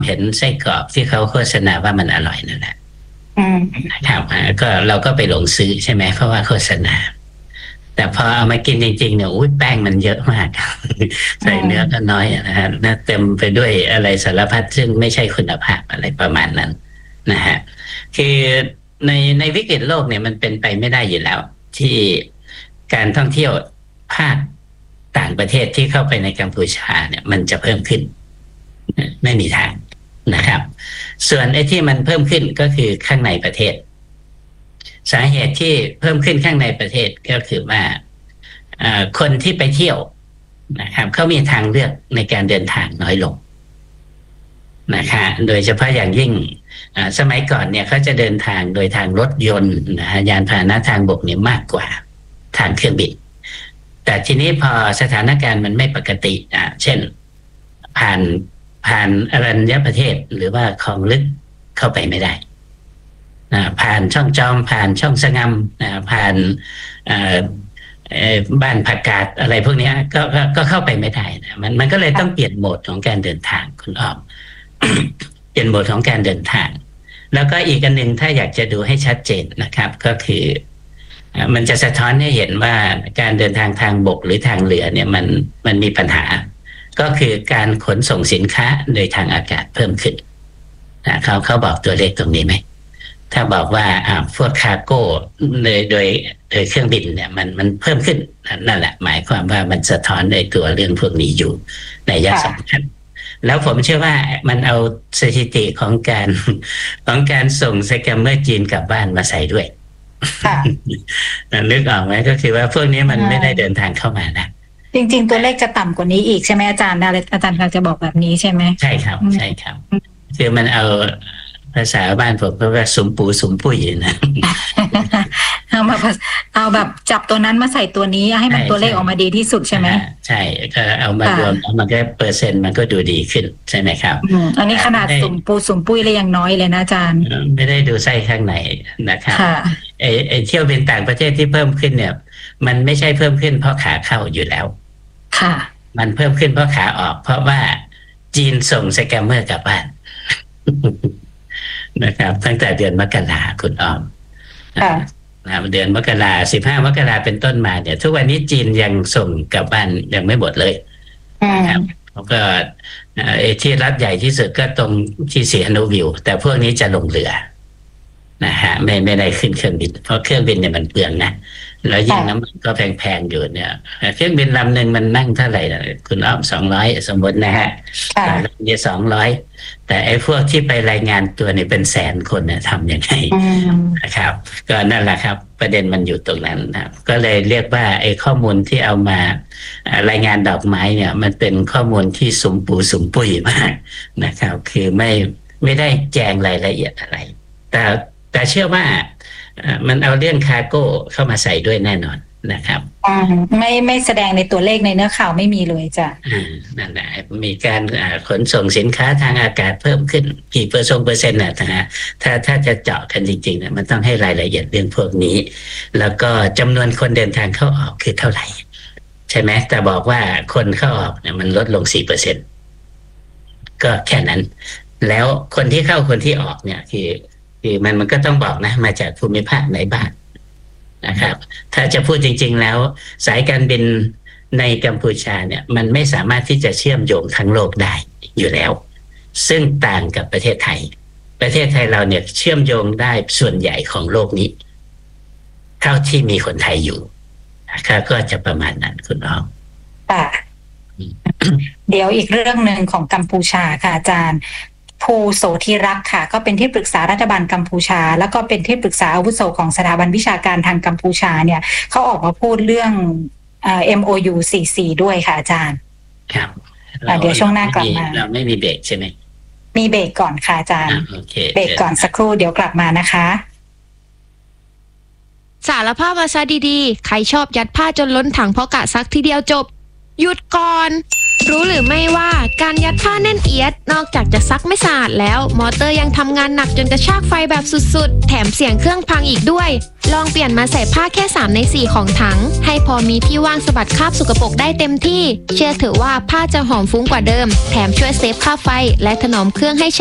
เห็นไส้กรอกที่เขาโฆษณาว่ามันอร่อยนั่นแหละนะครับก็เราก็ไปหลงซื้อใช่ไหมเพราะว่าโฆษณาแต่พอเอามากินจริงๆเนี่ยอุ้ยแป้งมันเยอะมาก ใส่เนื้อก็น้อยนะฮะเต็มไปด้วยอะไรสารพัดซึ่งไม่ใช่คุณภาพอะไรประมาณนั้นนะฮะคือในวิกฤตโลกเนี่ยมันเป็นไปไม่ได้อยู่แล้วที่การท่องเที่ยวภาคต่างประเทศที่เข้าไปในกัมพูชาเนี่ยมันจะเพิ่มขึ้นไม่มีทางนะครับ ส่วนไอ้ที่มันเพิ่มขึ้นก็คือข้างในประเทศสาเหตุที่เพิ่มขึ้นข้างในประเทศก็คือว่าคนที่ไปเที่ยวนะครับเขามีทางเลือกในการเดินทางน้อยลงนะคะโดยเฉพาะอย่างยิ่งสมัยก่อนเนี่ยเขาจะเดินทางโดยทางรถยนต์ยานพาหนะทางบกเนี่ยมากกว่าทางเครื่องบินแต่ทีนี้พอสถานการณ์มันไม่ปกติเช่นผ่านอรัญญประเทศหรือว่าคลองลึกเข้าไปไม่ได้ผ่านช่องจอมผ่านช่องสะงำผ่านบ้านผักกาดอะไรพวกนี้ก็เข้าไปไม่ได้นะมันก็เลยต้องเปลี่ยนโหมดของการเดินทางคุณอ้อม เปลี่ยนโหมดของการเดินทางแล้วก็อีกอันหนึ่งถ้าอยากจะดูให้ชัดเจนนะครับก็คือมันจะสะท้อนให้เห็นว่าการเดินทางทางบกหรือทางเรือเนี่ยมันมีปัญหาก็คือการขนส่งสินค้าโดยทางอากาศเพิ่มขึ้นเขาบอกตัวเลขตรงนี้ไหมถ้าบอกว่าพวกคาร์โก้โดยเครื่องบินเนี่ยมันเพิ่มขึ้นนั่นแหละหมายความว่ามันสะท้อนในตัวเรื่องพวกนี้อยู่ในระยะสำคัญแล้วผมเชื่อว่ามันเอาสถิติของการส่งสแกมเมอร์จีนกลับบ้านมาใส่ด้วยนึกออกไหมก็คือว่าพวกนี้มันไม่ได้เดินทางเข้ามานะจริงๆตัวเลขจะต่ำกว่านี้อีกใช่ไหมอาจารย์อาจารย์กำลังจะบอกแบบนี้ใช่ไหมใช่ครับใช่ครับคือมันเอาภาษาบ้านผมก็ว่าสุมปูสุมปุ้ยนะเอาแบบจับตัวนั้นมาใส่ตัวนี้ให้มันตัวเลขออกมาดีที่สุดใช่ไหมใช่ก็เอามารวมแล้วมันก็เปอร์เซ็นต์มันก็ดูดีขึ้นใช่ไหมครับอันนี้ขนาดสุมปูสุมปุ้ยเลยยังน้อยเลยนะอาจารย์ไม่ได้ดูไส้ข้างในนะครับไอเที่ยวบินต่างประเทศที่เพิ่มขึ้นเนี่ยมันไม่ใช่เพิ่มขึ้นเพราะขาเข้าอยู่แล้วค่ะมันเพิ่มขึ้นเพราะขาออกเพราะว่าจีนส่งสแกมเมอร์กลับบ้านนะครับตั้งแต่เดือนมกราคุณอ้อมเดือนมกรา15 มกราเป็นต้นมาเนี่ยทุกวันนี้จีนยังส่งกลับบ้านยังไม่หมดเลยนะครับแล้วก็ที่รัฐใหญ่ที่สุดก็ตรงที่สีฮานุวิวแต่พวกนี้จะลงเรือนะฮะไม่ได้ขึ้นเครื่องบินเพราะเครื่องบินเนี่ยมันเปลืองนะแล้วยิ่งน้ำมันก็แพงๆอยู่เนี่ยเครื่องบินลำหนึ่งมันนั่งเท่าไหร่คุณอ้อม200สมมตินะฮะเนี่ย200แต่ไอ้พวกที่ไปรายงานตัวเนี่ยเป็นแสนคนเนี่ยทำยังไงนะครับก็นั่นแหละครับประเด็นมันอยู่ตรงนั้นนะก็เลยเรียกว่าไอ้ข้อมูลที่เอามารายงานดอกไม้เนี่ยมันเป็นข้อมูลที่สมปูสมปุยมากนะครับคือไม่ได้แจงรายละเอียดอะไรแต่เชื่อว่ามันเอาเรื่องคาร์โก้เข้ามาใส่ด้วยแน่นอนนะครับไม่แสดงในตัวเลขในเนื้อข่าวไม่มีเลยจ้ะนั่นแหละมีการขนส่งสินค้าทางอากาศเพิ่มขึ้นกี่เปอร์เซ็นต์นะฮะถ้าจะเจาะกันจริงๆเนี่ยมันต้องให้รายละเอียดเรื่องพวกนี้แล้วก็จำนวนคนเดินทางเข้าออกคือเท่าไหร่ใช่ไหมแต่บอกว่าคนเข้าออกเนี่ยมันลดลง 4% ก็แค่นั้นแล้วคนที่เข้าคนที่ออกเนี่ยคือมันก็ต้องบอกนะมาจากภูมิภาคไหนบ้างนะครับถ้าจะพูดจริงๆแล้วสายการบินในกัมพูชาเนี่ยมันไม่สามารถที่จะเชื่อมโยงทั้งโลกได้อยู่แล้วซึ่งต่างกับประเทศไทยเราเนี่ยเชื่อมโยงได้ส่วนใหญ่ของโลกนี้เท่าที่มีคนไทยอยู่ก็จะประมาณนั้นคุณน้องเดี๋ยวอีกเรื่องหนึ่งของกัมพูชาค่ะอาจารย์ภูโสธิรักษ์ค่ะก็เป็นที่ปรึกษารัฐบาลกัมพูชาแล้วก็เป็นที่ปรึกษาอาวุโสของสถาบันวิชาการทางกัมพูชาเนี่ยเขาออกมาพูดเรื่องMOU 44ด้วยค่ะอาจารย์ครับเดี๋ยวช่วงหน้ากลับมาเราไม่มีเบรกใช่ไหมมีเบรกก่อนค่ะอาจารย์เบรกก่อนสักครู่เดี๋ยวกลับมานะคะสารภาพวาซะดีๆใครชอบยัดผ้าจนล้นถังเพราะกะซักทีเดียวจบหยุดก่อนรู้หรือไม่ว่าการยัดผ้าแน่นเอียดนอกจากจะซักไม่สะอาดแล้วมอเตอร์ยังทำงานหนักจนกระชากไฟแบบสุดๆแถมเสียงเครื่องพังอีกด้วยลองเปลี่ยนมาใส่ผ้าแค่3 ใน 4ของถังให้พอมีที่ว่างสะบัดคราบสกปรกได้เต็มที่เชื่อเถอะว่าผ้าจะหอมฟุ้งกว่าเดิมแถมช่วยเซฟค่าไฟและถนอมเครื่องให้